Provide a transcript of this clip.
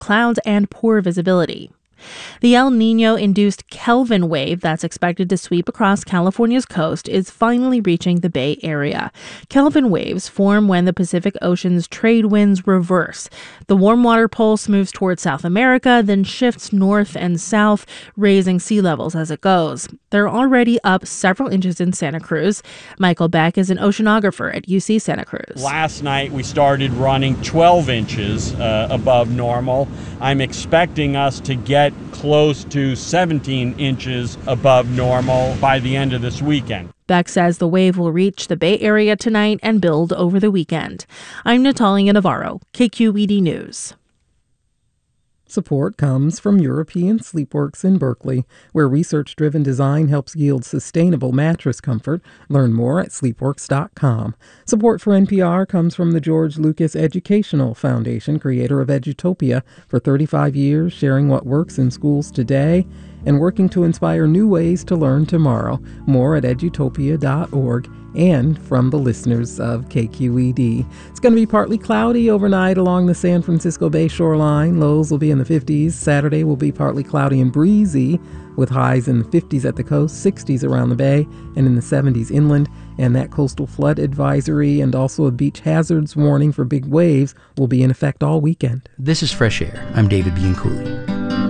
clouds and poor visibility. The El Nino-induced Kelvin wave that's expected to sweep across California's coast is finally reaching the Bay Area. Kelvin waves form when the Pacific Ocean's trade winds reverse. The warm water pulse moves towards South America, then shifts north and south, raising sea levels as it goes. They're already up several inches in Santa Cruz. Michael Beck is an oceanographer at UC Santa Cruz. Last night we started running 12 inches above normal. I'm expecting us to get close to 17 inches above normal by the end of this weekend. Beck says the wave will reach the Bay Area tonight and build over the weekend. I'm Natalia Navarro, KQED News. Support comes from European Sleepworks in Berkeley, where research-driven design helps yield sustainable mattress comfort. Learn more at sleepworks.com. Support for NPR comes from the George Lucas Educational Foundation, creator of Edutopia, for 35 years, sharing what works in schools today and working to inspire new ways to learn tomorrow. More at edutopia.org. And from the listeners of KQED. It's going to be partly cloudy overnight along the San Francisco Bay shoreline. Lows will be in the 50s. Saturday will be partly cloudy and breezy with highs in the 50s at the coast, 60s around the bay, and in the 70s inland. And that coastal flood advisory and also a beach hazards warning for big waves will be in effect all weekend. This is Fresh Air. I'm David Bianculli.